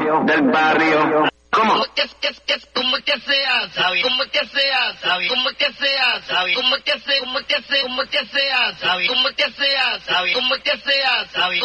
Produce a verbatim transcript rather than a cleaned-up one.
del barrio. ¿Cómo? ¿Cómo que, que, que, cómo que se hace? ¿Cómo que se hace? ¿Cómo que se hace? ¿Cómo que se, cómo que se, cómo que se hace? ¿Cómo que se hace? ¿Cómo que se hace?